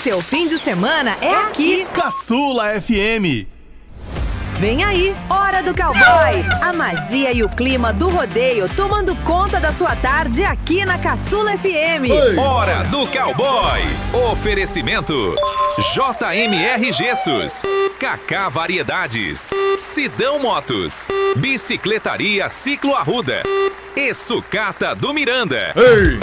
seu fim de semana é aqui. Caçula FM. Vem aí, Hora do Cowboy. A magia e o clima do rodeio tomando conta da sua tarde aqui na Caçula FM. Ei. Hora do Cowboy. Oferecimento JMR Gessos, Kaká Variedades, Sidão Motos, Bicicletaria Ciclo Arruda e Sucata do Miranda. Ei.